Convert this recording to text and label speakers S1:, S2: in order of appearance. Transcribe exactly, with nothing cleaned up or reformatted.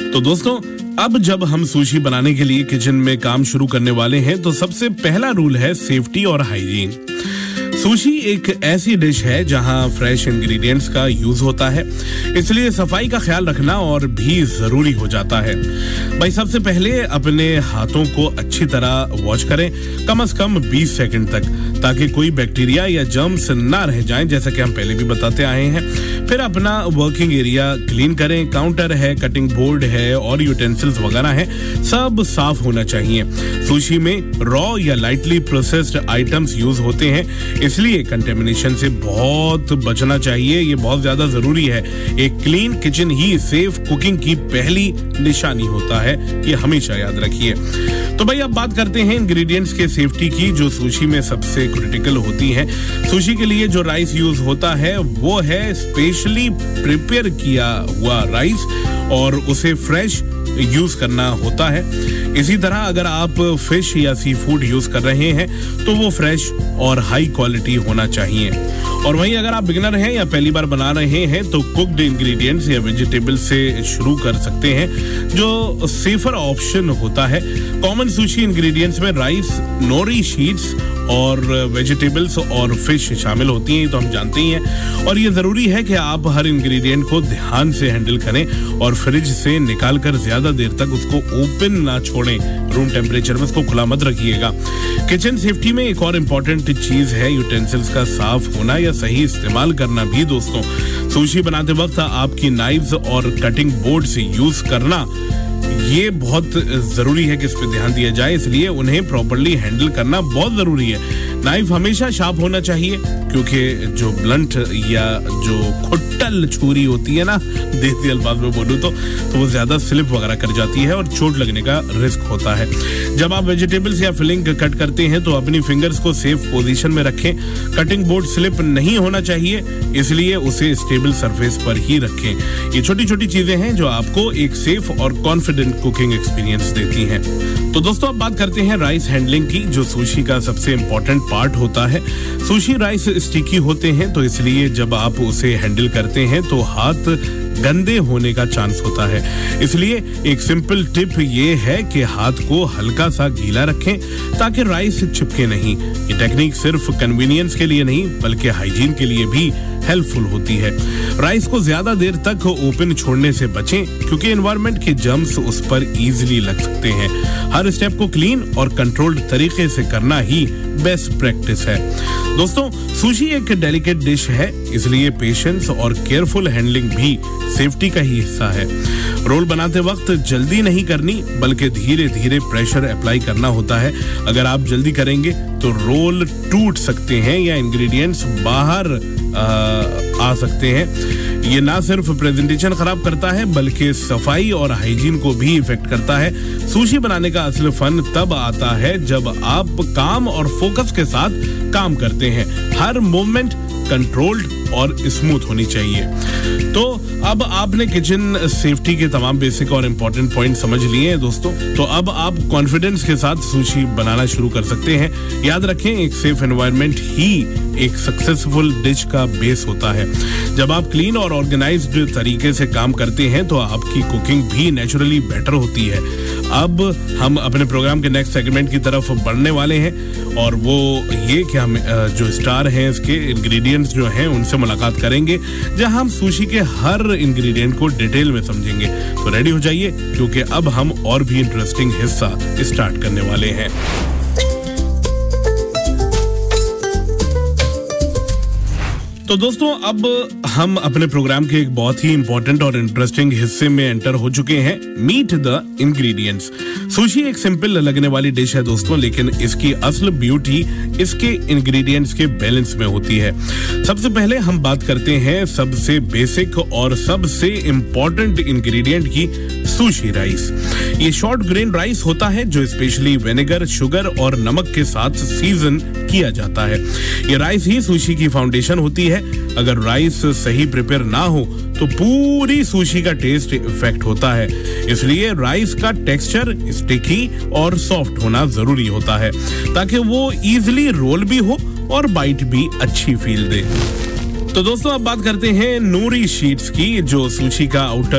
S1: तो दोस्तों, अब जब हम सुशी बनाने के लिए किचन में काम शुरू करने वाले हैं तो सबसे पहला रूल है सेफ्टी और हाइजीन। सुशी एक ऐसी डिश है जहां फ्रेश इंग्रेडिएंट्स का यूज होता है, इसलिए सफाई का ख्याल रखना और भी जरूरी हो जाता है। भाई सबसे पहले अपने हाथों को अच्छी तरह वॉश करें, कम से कम बीस सेकंड तक, ताकि कोई बैक्टीरिया या जर्म्स ना रह जाएं, जैसा कि हम पहले भी बताते आए हैं। फिर अपना वर्किंग एरिया क्लीन करें, काउंटर है, कटिंग बोर्ड है और यूटेंसिल्स वगैरह है, सब साफ होना चाहिए। सुशी में रॉ या लाइटली प्रोसेस्ड आइटम्स यूज होते हैं, इसलिए कंटेमिनेशन से बहुत बचना चाहिए, ये बहुत ज्यादा जरूरी है। एक क्लीन किचन ही सेफ कुकिंग की पहली निशानी होता है, ये हमेशा याद रखिए। तो भाई अब बात करते हैं इंग्रेडिएंट्स के सेफ्टी की, जो सुशी में सबसे क्रिटिकल होती है। सुशी के लिए जो राइस यूज होता है वो है स्पेशली प्रिपेयर किया हुआ राइस, और उसे फ्रेश यूज करना होता है। इसी तरह अगर आप फिश या सी फूड यूज कर रहे हैं तो वो फ्रेश और हाई क्वालिटी होना चाहिए। और वहीं अगर आप बिगिनर हैं या पहली बार बना रहे हैं तो कुक्ड इंग्रेडिएंट्स या वेजिटेबल से शुरू कर सकते हैं, जो सेफर ऑप्शन होता है। कॉमन सुशी इंग्रेडिएंट्स में राइस, नोरी शीट्स और वेजिटेबल्स और फिश शामिल होती हैं, तो हम जानते ही हैं। और ये जरूरी है कि आप हर इंग्रेडिएंट को ध्यान से हैंडल करें और फ्रिज से निकालकर ज्यादा देर तक उसको ओपन ना छोड़ें, रूम टेम्परेचर में उसको खुला मत रखिएगा। किचन सेफ्टी में एक और इम्पोर्टेंट चीज है यूटेंसिल्स का साफ होना या सही इस्तेमाल करना भी। दोस्तों, सुशी बनाते वक्त आपकी नाइफ्स और कटिंग बोर्ड से यूज करना ये बहुत जरूरी है कि इस पे ध्यान दिया जाए, इसलिए उन्हें प्रॉपर्ली हैंडल करना बहुत जरूरी है। नाइफ हमेशा शार्प होना चाहिए, क्योंकि जो ब्लंट या जो खुट्टल छुरी होती है ना, देसी अल्फाज में बोलूं तो, तो वो ज्यादा स्लिप वगैरह कर जाती है और चोट लगने का रिस्क होता है। जब आप वेजिटेबल्स या फिलिंग कट करते हैं तो अपनी फिंगर्स को सेफ पोजीशन में रखें। कटिंग बोर्ड स्लिप नहीं होना चाहिए, इसलिए उसे स्टेबल सरफेस पर ही रखें। ये छोटी छोटी चीजें हैं जो आपको एक सेफ और कॉन्फिडेंट कुकिंग एक्सपीरियंस देती हैं। तो दोस्तों अब बात करते हैं राइस हैंडलिंग की, जो सुशी का सबसे इम्पोर्टेंट पार्ट होता है। सुशी राइस स्टिकी होते हैं, तो इसलिए जब आप उसे हैंडल करते हैं तो हाथ गंदे होने का चांस होता है। इसलिए एक सिंपल टिप ये है कि हाथ को हल्का सा गीला रखें ताकि राइस चिपके नहीं। ये टेक्निक सिर्फ कन्वीनियंस के लिए नहीं बल्कि हाइजीन के लिए भी हेल्पफुल होती है। राइस को ज्यादा देर तक ओपन छोड़ने से बचें, क्योंकि एनवायरनमेंट के जर्म्स उस पर इजीली लग सकते हैं। हर स्टेप को क्लीन और कंट्रोल्ड तरीके से करना ही बेस्ट प्रैक्टिस है। दोस्तों, सुशी एक डेलिकेट डिश है, इसलिए पेशेंस और केयरफुल हैंडलिंग भी सेफ्टी का ही हिस्सा है। रोल बनाते वक्त जल्दी नहीं करनी बल्कि धीरे धीरे प्रेशर अप्लाई करना होता है। अगर आप जल्दी करेंगे तो रोल टूट सकते हैं या इंग्रेडिएंट्स बाहर आ, आ सकते हैं। ये ना सिर्फ प्रेजेंटेशन खराब करता है बल्कि सफाई और हाइजीन को भी इफेक्ट करता है। सुशी बनाने का असली फन तब आता है जब आप काम और फोकस के साथ काम करते हैं। हर मूवमेंट कंट्रोल्ड और स्मूथ होनी चाहिए। तो अब आपने किचन सेफ्टी के तमाम बेसिक और इम्पोर्टेंट पॉइंट समझ लिए हैं दोस्तों, तो अब आप कॉन्फिडेंस के साथ सुशी बनाना शुरू कर सकते हैं। याद रखें, एक सेफ एनवायरनमेंट ही एक सक्सेसफुल डिश का बेस होता है। जब आप क्लीन और ऑर्गेनाइज्ड तरीके से काम करते हैं तो आपकी कुकिंग भी नेचुरली बेटर होती है। अब हम अपने प्रोग्राम के नेक्स्ट सेगमेंट की तरफ बढ़ने वाले हैं, और वो ये कि हम जो स्टार हैं इसके इंग्रेडिएंट्स जो हैं उनसे मुलाकात करेंगे, जहां हम सुशी के हर इंग्रेडिएंट को डिटेल में समझेंगे। तो रेडी हो जाइए, क्योंकि अब हम और भी इंटरेस्टिंग हिस्सा स्टार्ट करने वाले हैं। तो दोस्तों, अब हम अपने प्रोग्राम के एक बहुत ही इंपॉर्टेंट और इंटरेस्टिंग हिस्से में एंटर हो चुके हैं, मीट द इंग्रेडिएंट्स। सुशी एक सिंपल लगने वाली डिश है दोस्तों, लेकिन इसकी असल ब्यूटी इसके इंग्रेडिएंट्स के बैलेंस में होती है। सबसे पहले हम बात करते हैं सबसे बेसिक और सबसे इम्पोर्टेंट इंग्रेडिएंट की, सुशी राइस। ये शॉर्ट ग्रेन राइस होता है जो स्पेशली विनेगर, शुगर और नमक के साथ सीजन किया जाता है। ये राइस ही सुशी की फाउंडेशन होती है। अगर राइस सही प्रिपेयर ना हो तो पूरी सुशी का टेस्ट इफेक्ट होता है। इसलिए राइस का टेक्सचर स्टिकी और सॉफ्ट होना जरूरी होता है, ताकि वो इजीली रोल भी हो और बाइट भी अच्छी फील दे। तो दोस्तों, अब बात करते हैं नोरी शीट्स की, जो सुशी का आउटर